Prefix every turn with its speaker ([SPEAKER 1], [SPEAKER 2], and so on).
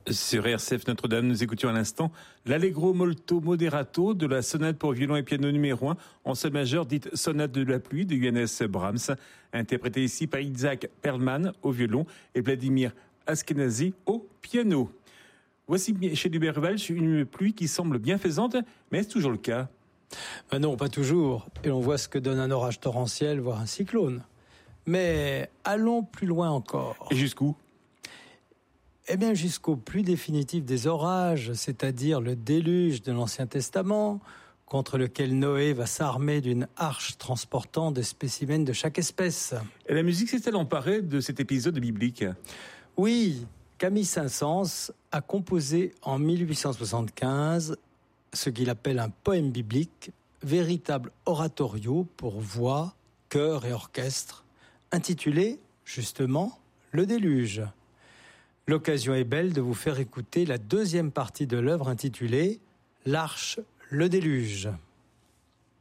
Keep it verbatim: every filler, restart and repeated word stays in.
[SPEAKER 1] Sur R C F Notre-Dame, nous écoutions à l'instant l'Allegro molto moderato de la sonate pour violon et piano numéro un en sol majeur, dite sonate de la pluie de Johannes Brahms, interprétée ici par Isaac Perlman au violon et Vladimir Ashkenazy au piano. Voici chez Duberval une pluie qui semble bienfaisante, mais est-ce toujours le cas?
[SPEAKER 2] Ben non, pas toujours. Et l'on voit ce que donne un orage torrentiel, voire un cyclone. Mais allons plus loin encore.
[SPEAKER 1] Et jusqu'où?
[SPEAKER 2] Eh bien, jusqu'au plus définitif des orages, c'est-à-dire le déluge de l'Ancien Testament, contre lequel Noé va s'armer d'une arche transportant des spécimens de chaque espèce.
[SPEAKER 1] Et la musique s'est-elle emparée de cet épisode biblique?
[SPEAKER 2] Oui, Camille Saint-Saëns a composé en mille huit cent soixante-quinze ce qu'il appelle un poème biblique, véritable oratorio pour voix, chœur et orchestre, intitulé, justement, Le Déluge. L'occasion est belle de vous faire écouter la deuxième partie de l'œuvre intitulée « L'Arche, le Déluge ».